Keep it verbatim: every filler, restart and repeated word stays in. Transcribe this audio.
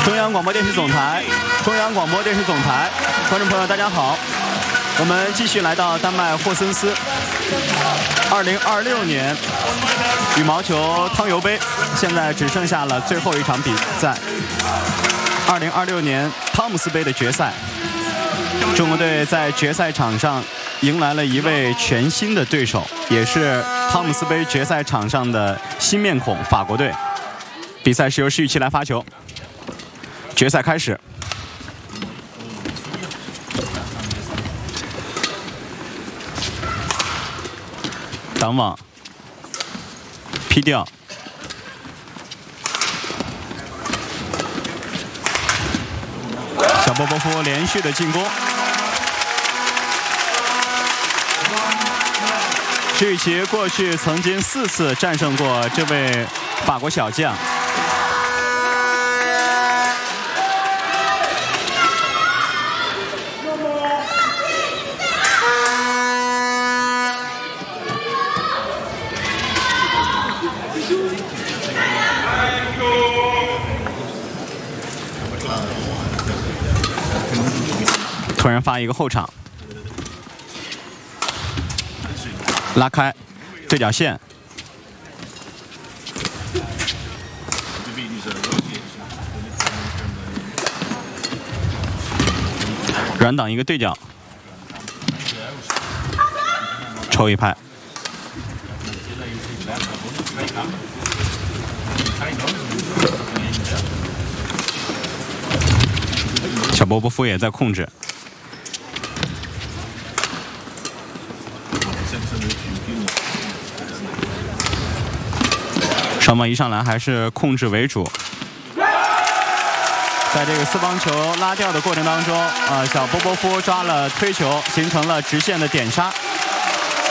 中央广播电视总台，中央广播电视总台，观众朋友大家好，我们继续来到丹麦霍森斯。二零二六年羽毛球汤尤杯，现在只剩下了最后一场比赛。二零二六年汤姆斯杯的决赛，中国队在决赛场上迎来了一位全新的对手，也是汤姆斯杯决赛场上的新面孔——法国队。比赛是由施雨琦来发球。决赛开始，挡网，劈掉，小波波夫连续的进攻，施雨琦过去曾经四次战胜过这位法国小将。突然发一个后场，拉开对角线，软挡一个对角，抽一拍。小波波夫也在控制。双方一上来还是控制为主，在这个四方球拉掉的过程当中，呃，小波波夫抓了推球，形成了直线的点杀。